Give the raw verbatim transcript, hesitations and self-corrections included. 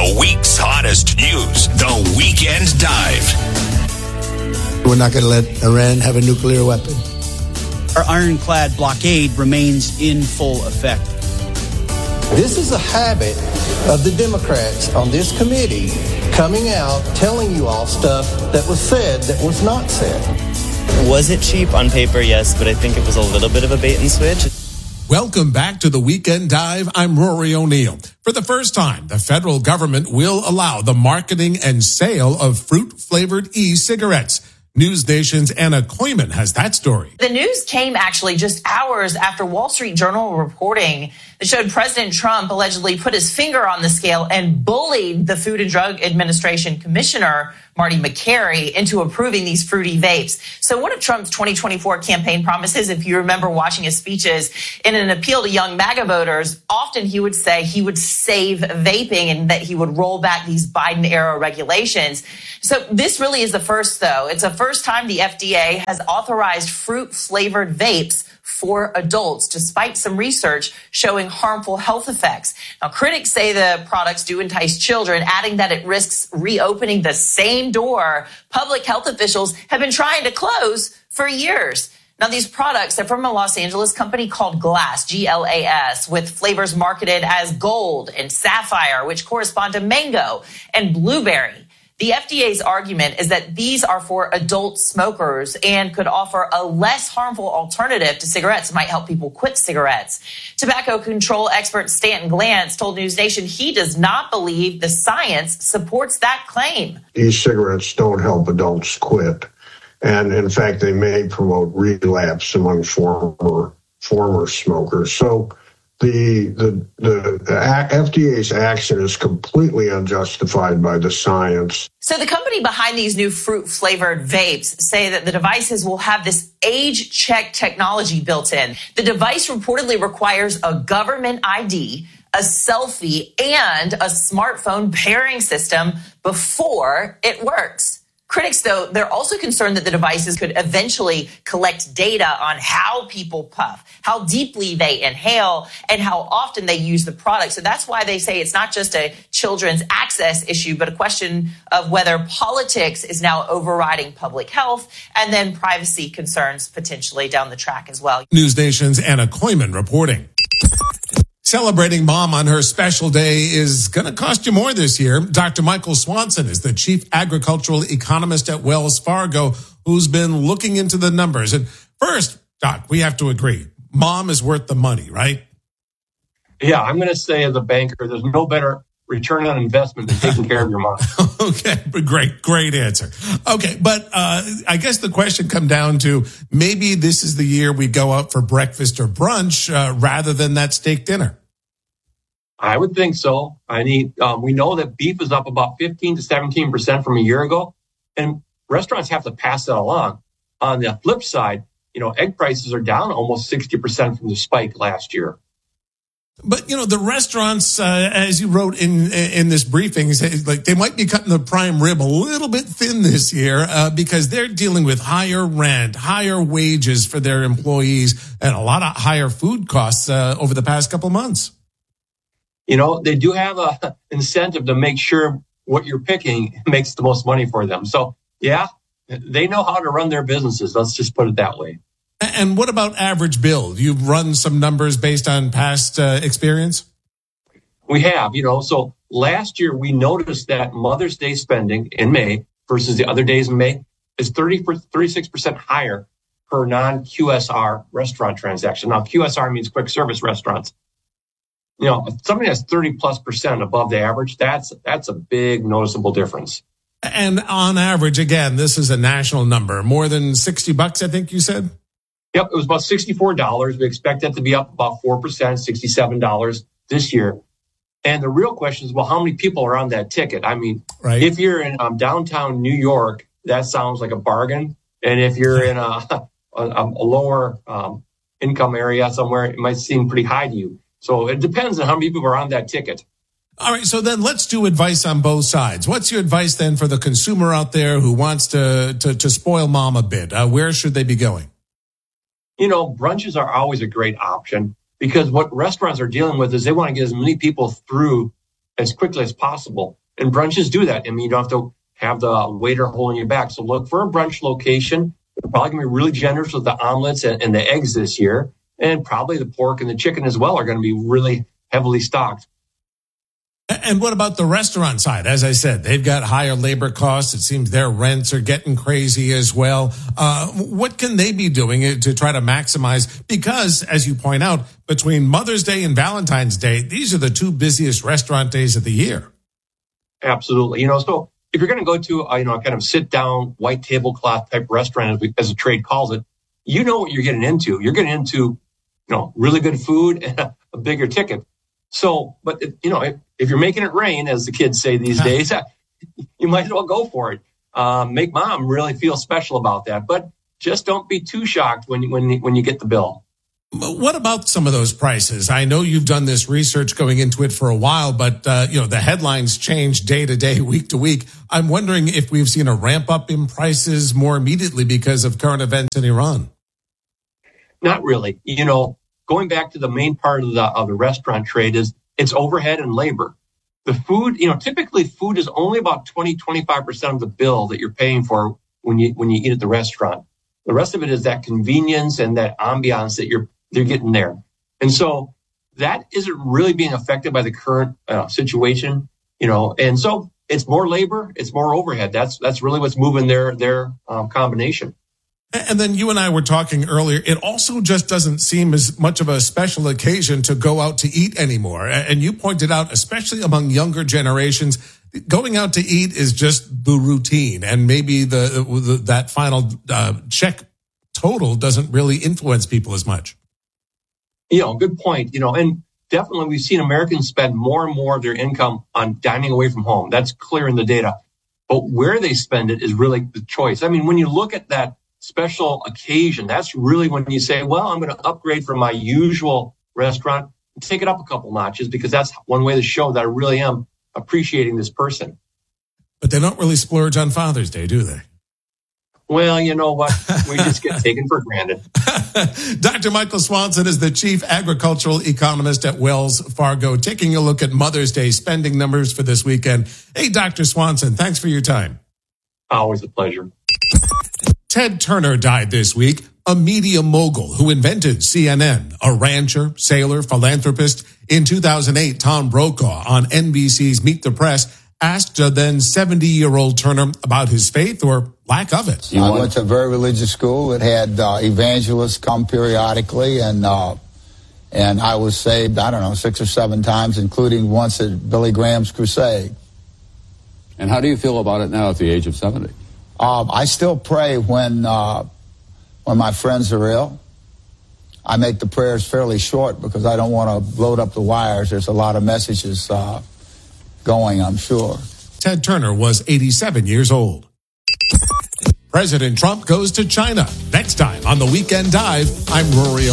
The week's hottest news, The Weekend Dive. We're not going to let Iran have a nuclear weapon. Our ironclad blockade remains in full effect. This is a habit of the Democrats on this committee coming out, telling you all stuff that was said that was not said. Was it cheap on paper? Yes, but I think it was a little bit of a bait and switch. Welcome back to the Weekend Dive. I'm Rory O'Neill. For the first time, the federal government will allow the marketing and sale of fruit-flavored e-cigarettes. News Nation's Anna Koyman has that story. The news came actually just hours after Wall Street Journal reporting that showed President Trump allegedly put his finger on the scale and bullied the Food and Drug Administration Commissioner, Marty McCary, into approving these fruity vapes. So one of Trump's twenty twenty-four campaign promises, if you remember watching his speeches, in an appeal to young MAGA voters, often he would say he would save vaping and that he would roll back these Biden-era regulations. So this really is the first, though. It's the first time the F D A has authorized fruit-flavored vapes for adults, despite some research showing harmful health effects. Now, critics say the products do entice children, adding that it risks reopening the same door public health officials have been trying to close for years. Now, these products are from a Los Angeles company called Glass, G L A S, with flavors marketed as gold and sapphire, which correspond to mango and blueberry. The F D A's argument is that these are for adult smokers and could offer a less harmful alternative to cigarettes. It might help people quit cigarettes. Tobacco control expert Stanton Glantz told News Nation he does not believe the science supports that claim. E-cigarettes don't help adults quit. And in fact, they may promote relapse among former former smokers. So The, the the the F D A's action is completely unjustified by the science. So the company behind these new fruit-flavored vapes say that the devices will have this age-check technology built in. The device reportedly requires a government I D, a selfie, and a smartphone pairing system before it works. Critics, though, they're also concerned that the devices could eventually collect data on how people puff, how deeply they inhale, and how often they use the product. So that's why they say it's not just a children's access issue, but a question of whether politics is now overriding public health and then privacy concerns potentially down the track as well. News Nation's Anna Koyman reporting. Celebrating mom on her special day is going to cost you more this year. Doctor Michael Swanson is the chief agricultural economist at Wells Fargo, who's been looking into the numbers. And first, Doc, we have to agree, mom is worth the money, right? Yeah, I'm going to say as a banker, there's no better return on investment than taking care of your mom. Okay, great, great answer. Okay, but uh, I guess the question comes down to maybe this is the year we go out for breakfast or brunch uh, rather than that steak dinner. I would think so. I need. Um, we know that beef is up about fifteen to seventeen percent from a year ago, and restaurants have to pass that along. On the flip side, you know, egg prices are down almost sixty percent from the spike last year. But, you know, the restaurants, uh, as you wrote in in this briefing, say, like they might be cutting the prime rib a little bit thin this year uh, because they're dealing with higher rent, higher wages for their employees, and a lot of higher food costs uh, over the past couple months. You know, they do have a incentive to make sure what you're picking makes the most money for them. So, yeah, they know how to run their businesses. Let's just put it that way. And what about average bill? You've run some numbers based on past uh, experience? We have, you know, so last year we noticed that Mother's Day spending in May versus the other days in May is thirty, thirty-six percent higher per non-Q S R restaurant transaction. Now, Q S R means quick service restaurants. You know, if somebody has thirty plus percent above the average, that's that's a big noticeable difference. And on average, again, this is a national number, more than sixty bucks, I think you said? Yep, it was about sixty-four dollars. We expect that to be up about four percent, sixty-seven dollars this year. And the real question is, well, how many people are on that ticket? I mean, right. If you're in um, downtown New York, that sounds like a bargain. And if you're in a, a, a lower um, income area somewhere, it might seem pretty high to you. So it depends on how many people are on that ticket. All right, so then let's do advice on both sides. What's your advice then for the consumer out there who wants to to, to spoil mom a bit? Uh, where should they be going? You know, brunches are always a great option because what restaurants are dealing with is they want to get as many people through as quickly as possible. and brunches do that. I mean, you don't have to have the waiter holding you back. So look for a brunch location. They're probably going to be really generous with the omelets and, and the eggs this year. And probably the pork and the chicken as well are going to be really heavily stocked. And what about the restaurant side? As I said, they've got higher labor costs. It seems their rents are getting crazy as well. Uh, what can they be doing to try to maximize? Because, as you point out, between Mother's Day and Valentine's Day, these are the two busiest restaurant days of the year. Absolutely. You know, so if you're going to go to a, you know, kind of sit down, white tablecloth type restaurant, as, we, as the trade calls it, you know what you're getting into. You're getting into, you know, really good food and a, a bigger ticket. So, but, you know, if, if you're making it rain, as the kids say these days, you might as well go for it. Um, make mom really feel special about that. But just don't be too shocked when you, when, when you get the bill. What about some of those prices? I know you've done this research going into it for a while, but, uh, you know, the headlines change day to day, week to week. I'm wondering if we've seen a ramp up in prices more immediately because of current events in Iran. Not really. You know, going back to the main part of the of the restaurant trade is it's overhead and labor. The food, you know, typically food is only about twenty, twenty-five percent of the bill that you're paying for when you when you eat at the restaurant. The rest of it is that convenience and that ambiance that you're they're getting there. And so that isn't really being affected by the current uh, situation, you know, and so it's more labor, it's more overhead. That's that's really what's moving their their um, combination. And then you and I were talking earlier, it also just doesn't seem as much of a special occasion to go out to eat anymore. And you pointed out, especially among younger generations, going out to eat is just the routine. And maybe the, the that final uh, check total doesn't really influence people as much. You know, good point. You know, and definitely we've seen Americans spend more and more of their income on dining away from home. That's clear in the data. But where they spend it is really the choice. I mean, when you look at that special occasion, that's really when you say, well, I'm going to upgrade from my usual restaurant and take it up a couple notches, because that's one way to show that I really am appreciating this person. But they don't really splurge on Father's Day, do they? Well, you know what? We just get taken for granted. Doctor Michael Swanson is the chief agricultural economist at Wells Fargo, taking a look at Mother's Day spending numbers for this weekend. Hey, Doctor Swanson, thanks for your time. Always a pleasure. Ted Turner died this week, a media mogul who invented C N N, a rancher, sailor, philanthropist. In two thousand eight, Tom Brokaw on N B C's Meet the Press asked a then seventy-year-old Turner about his faith or lack of it. I went to a very religious school. It had uh, evangelists come periodically, and uh, and I was saved, I don't know, six or seven times, including once at Billy Graham's crusade. And how do you feel about it now at the age of seventy? Um, I still pray when uh, when my friends are ill. I make the prayers fairly short because I don't want to load up the wires. There's a lot of messages uh, going, I'm sure. Ted Turner was eighty-seven years old. President Trump goes to China. Next time on The Weekend Dive, I'm Rory